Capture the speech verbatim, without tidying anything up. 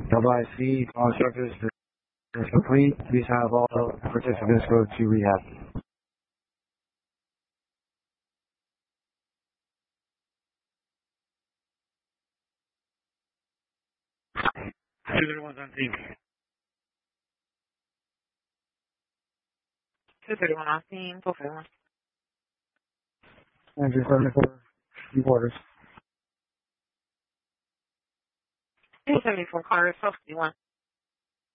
Double I C, all instructors is complete. Please have all participants go to rehab. two thirty-one's on scene. two thirty-one on scene, four forty-one. Andrew seventy-four, reporters. two seventy-four, car, four fifty-one.